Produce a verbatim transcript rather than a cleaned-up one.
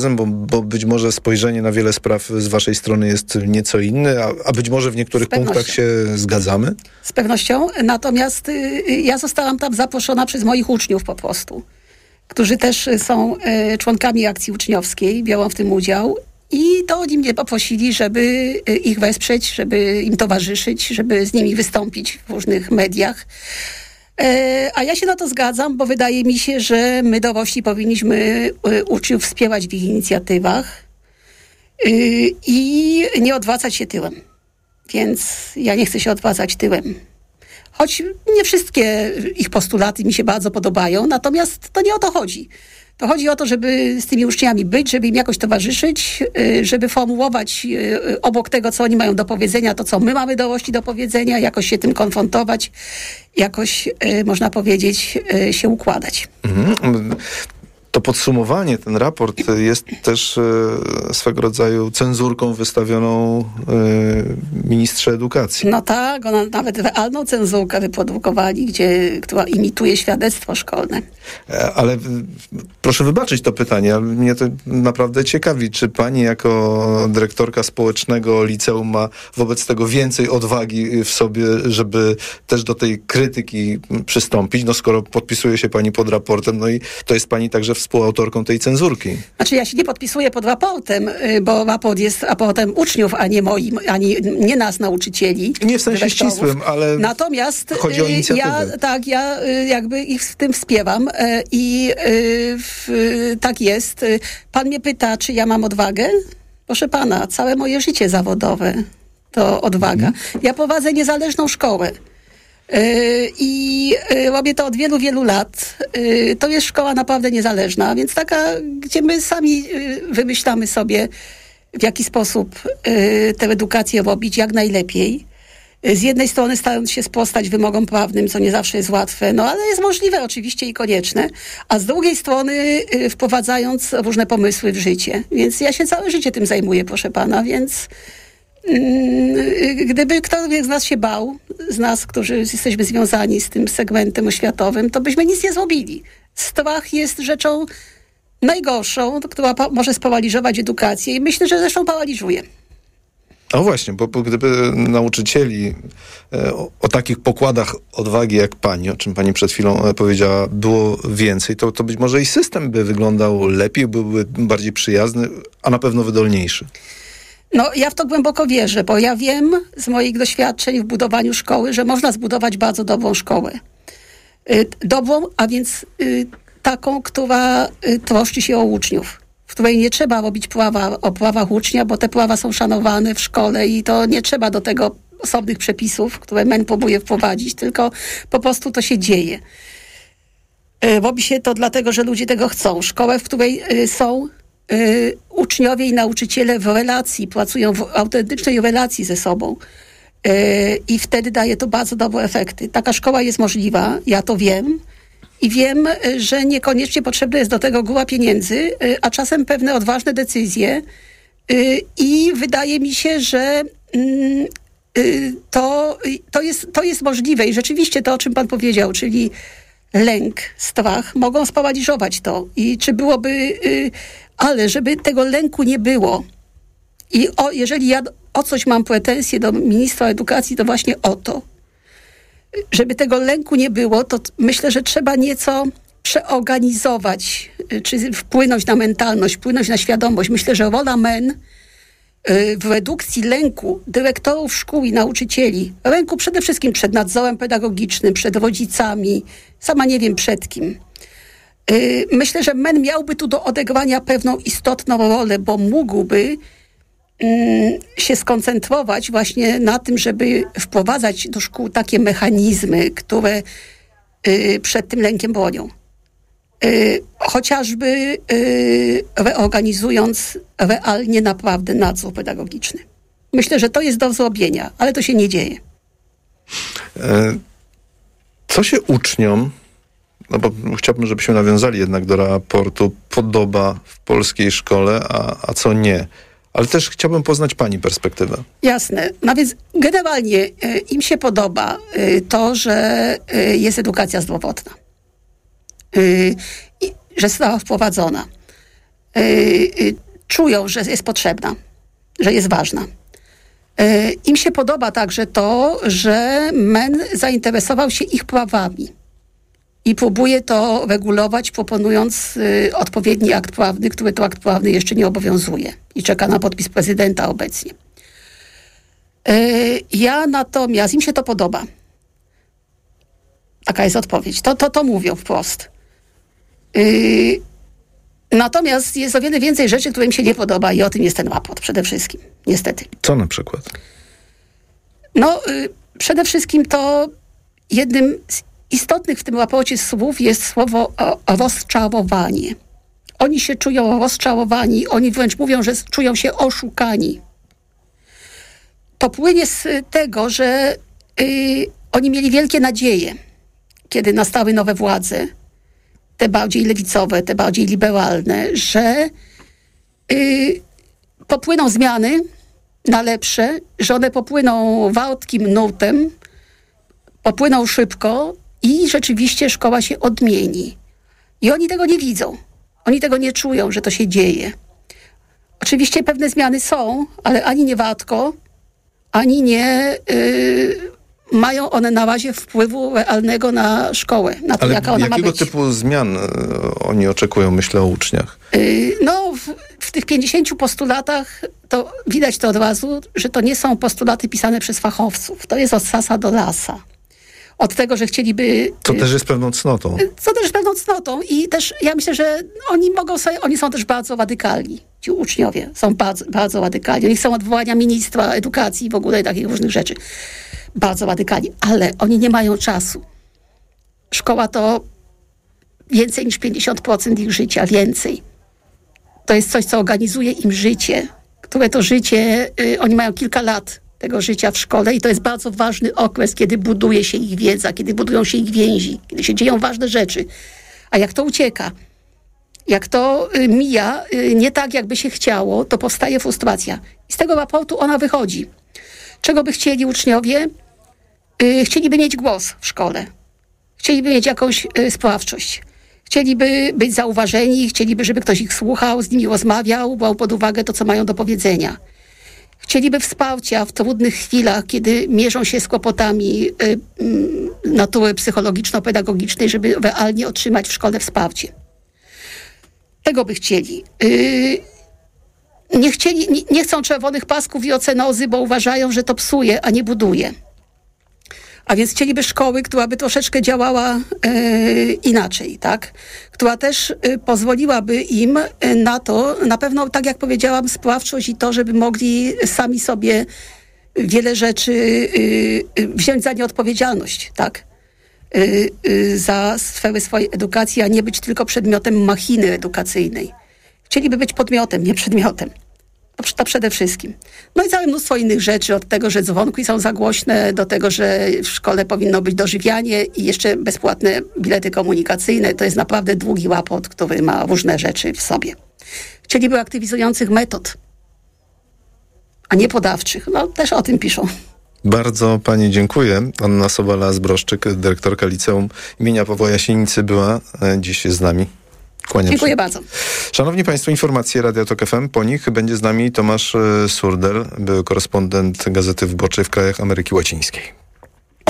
Bo, bo być może spojrzenie na wiele spraw z waszej strony jest nieco inne, a, a być może w niektórych punktach się zgadzamy? Z pewnością. Natomiast y, ja zostałam tam zaproszona przez moich uczniów po prostu, którzy też są y, członkami akcji uczniowskiej, biorą w tym udział. I to oni mnie poprosili, żeby ich wesprzeć, żeby im towarzyszyć, żeby z nimi wystąpić w różnych mediach. A ja się na to zgadzam, bo wydaje mi się, że my dorośli powinniśmy uczniów wspierać w ich inicjatywach i nie odwracać się tyłem. Więc ja nie chcę się odwracać tyłem. Choć nie wszystkie ich postulaty mi się bardzo podobają, natomiast to nie o to chodzi. To chodzi o to, żeby z tymi uczniami być, żeby im jakoś towarzyszyć, żeby formułować obok tego, co oni mają do powiedzenia, to, co my mamy dorośli do powiedzenia, jakoś się tym konfrontować, jakoś, można powiedzieć, się układać. Mhm. To podsumowanie, ten raport jest też e, swego rodzaju cenzurką wystawioną e, ministrze edukacji. No tak, ona nawet realną cenzurkę wyprodukowali, gdzie, która imituje świadectwo szkolne. E, ale proszę wybaczyć to pytanie, ale mnie to naprawdę ciekawi, czy pani jako dyrektorka społecznego liceum ma wobec tego więcej odwagi w sobie, żeby też do tej krytyki przystąpić, no skoro podpisuje się pani pod raportem, no i to jest pani także współautorką tej cenzurki. Znaczy ja się nie podpisuję pod raportem, bo raport jest raportem uczniów, a nie moim, ani nie nas, nauczycieli. Nie w sensie dyrektorów. Ścisłym, ale natomiast chodzi o inicjatywę. Ja, tak, ja jakby ich w tym wspieram i w, tak jest. Pan mnie pyta, czy ja mam odwagę? Proszę pana, całe moje życie zawodowe to odwaga. Mhm. Ja prowadzę niezależną szkołę. I robię to od wielu, wielu lat. To jest szkoła naprawdę niezależna, więc taka, gdzie my sami wymyślamy sobie, w jaki sposób tę edukację robić jak najlepiej. Z jednej strony starając się sprostać wymogom prawnym, co nie zawsze jest łatwe, no ale jest możliwe oczywiście i konieczne, a z drugiej strony wprowadzając różne pomysły w życie. Więc ja się całe życie tym zajmuję, proszę pana, więc gdyby ktokolwiek z nas się bał, z nas, którzy jesteśmy związani z tym segmentem oświatowym, to byśmy nic nie zrobili. Strach jest rzeczą najgorszą, która pa- może sparaliżować edukację i myślę, że zresztą paraliżuje. No właśnie, bo, bo gdyby nauczycieli e, o, o takich pokładach odwagi jak pani, o czym pani przed chwilą e, powiedziała, było więcej, to, to być może i system by wyglądał lepiej, byłby bardziej przyjazny, a na pewno wydolniejszy. No, ja w to głęboko wierzę, bo ja wiem z moich doświadczeń w budowaniu szkoły, że można zbudować bardzo dobrą szkołę. Y, dobrą, a więc y, taką, która y, troszczy się o uczniów, w której nie trzeba robić prawa o prawach ucznia, bo te prawa są szanowane w szkole i to nie trzeba do tego osobnych przepisów, które M E N próbuje wprowadzić, tylko po prostu to się dzieje. Y, robi się to dlatego, że ludzie tego chcą. Szkołę, w której y, są Y, uczniowie i nauczyciele w relacji, pracują w autentycznej relacji ze sobą y, i wtedy daje to bardzo dobre efekty. Taka szkoła jest możliwa, ja to wiem i wiem, y, że niekoniecznie potrzebne jest do tego góra pieniędzy, y, a czasem pewne odważne decyzje y, i wydaje mi się, że y, y, to, y, to, jest, to jest możliwe i rzeczywiście to, o czym pan powiedział, czyli lęk, strach, mogą sparaliżować to. I czy byłoby... Y, ale żeby tego lęku nie było i o, jeżeli ja o coś mam pretensje do ministra edukacji, to właśnie o to. Żeby tego lęku nie było, to myślę, że trzeba nieco przeorganizować, czy wpłynąć na mentalność, wpłynąć na świadomość. Myślę, że rola M E N w redukcji lęku dyrektorów szkół i nauczycieli, lęku przede wszystkim przed nadzorem pedagogicznym, przed rodzicami, sama nie wiem przed kim. Myślę, że M E N miałby tu do odegrania pewną istotną rolę, bo mógłby mm, się skoncentrować właśnie na tym, żeby wprowadzać do szkół takie mechanizmy, które y, przed tym lękiem bronią. Y, chociażby y, reorganizując realnie naprawdę nadzór pedagogiczny. Myślę, że to jest do zrobienia, ale to się nie dzieje. Co się uczniom, no bo chciałbym, żebyśmy nawiązali jednak do raportu, podoba w polskiej szkole, a, a co nie. Ale też chciałbym poznać pani perspektywę. Jasne. No więc generalnie y, im się podoba y, to, że y, jest edukacja zdrowotna. Y, i, że została wprowadzona. y, czują, że jest potrzebna, że jest ważna. Y, im się podoba także to, że M E N zainteresował się ich prawami i próbuje to regulować, proponując y, odpowiedni akt prawny, który to akt prawny jeszcze nie obowiązuje i czeka na podpis prezydenta obecnie. Y, ja natomiast, im się to podoba. Taka jest odpowiedź. To, to, to mówią wprost. Yy, natomiast jest o wiele więcej rzeczy, które im się nie podoba i o tym jest ten raport przede wszystkim. Niestety. Co na przykład? No, yy, przede wszystkim to jednym z istotnych w tym raporcie słów jest słowo o, o rozczarowanie. Oni się czują rozczarowani, oni wręcz mówią, że czują się oszukani. To płynie z tego, że yy, oni mieli wielkie nadzieje, kiedy nastały nowe władze, te bardziej lewicowe, te bardziej liberalne, że yy, popłyną zmiany na lepsze, że one popłyną wartkim nurtem, popłyną szybko i rzeczywiście szkoła się odmieni. I oni tego nie widzą. Oni tego nie czują, że to się dzieje. Oczywiście pewne zmiany są, ale ani nie wartko, ani nie... Yy, mają one na razie wpływu realnego na szkołę, na to, ale jaka ona ma być. jakiego typu zmian oni oczekują, myślę o uczniach? Yy, no, w, w tych pięćdziesięciu postulatach to widać to od razu, że to nie są postulaty pisane przez fachowców. To jest od sasa do lasa. Od tego, że chcieliby... To też jest pewną cnotą. Co też jest pewną cnotą i też ja myślę, że oni mogą sobie, oni są też bardzo radykalni. Ci uczniowie są bardzo, bardzo radykalni. Oni chcą odwołania ministra edukacji i w ogóle takich różnych rzeczy. Bardzo radykalni, ale oni nie mają czasu. Szkoła to więcej niż pięćdziesiąt procent ich życia, więcej. To jest coś, co organizuje im życie, które to życie, y, oni mają kilka lat tego życia w szkole i to jest bardzo ważny okres, kiedy buduje się ich wiedza, kiedy budują się ich więzi, kiedy się dzieją ważne rzeczy. A jak to ucieka, jak to y, mija y, nie tak, jakby się chciało, to powstaje frustracja. I z tego raportu ona wychodzi. Czego by chcieli uczniowie? Yy, chcieliby mieć głos w szkole. Chcieliby mieć jakąś yy, sprawczość. Chcieliby być zauważeni, chcieliby, żeby ktoś ich słuchał, z nimi rozmawiał, brał pod uwagę to, co mają do powiedzenia. Chcieliby wsparcia w trudnych chwilach, kiedy mierzą się z kłopotami yy, yy, natury psychologiczno-pedagogicznej, żeby realnie otrzymać w szkole wsparcie. Tego by chcieli. Yy, Nie, chcieli, nie, nie chcą czerwonych pasków i ocenozy, bo uważają, że to psuje, a nie buduje. A więc chcieliby szkoły, która by troszeczkę działała e, inaczej, tak? Która też e, pozwoliłaby im e, na to, na pewno, tak jak powiedziałam, sprawczość i to, żeby mogli sami sobie wiele rzeczy e, wziąć za nie odpowiedzialność, tak? E, e, za sfery swojej edukacji, a nie być tylko przedmiotem machiny edukacyjnej. Chcieliby być podmiotem, nie przedmiotem. To, to przede wszystkim. No i całe mnóstwo innych rzeczy, od tego, że dzwonki są za głośne, do tego, że w szkole powinno być dożywianie i jeszcze bezpłatne bilety komunikacyjne. To jest naprawdę długi raport, który ma różne rzeczy w sobie. Chcieliby aktywizujących metod, a nie podawczych. No też o tym piszą. Bardzo pani dziękuję. Anna Sobala-Zbroszczyk, dyrektorka Liceum imienia Pawła Jasienicy, była dziś z nami. Kłaniam Dziękuję się. bardzo. Szanowni Państwo, informacje Radia Tok F M. Po nich będzie z nami Tomasz Surdel, były korespondent Gazety Wyborczej w krajach Ameryki Łacińskiej.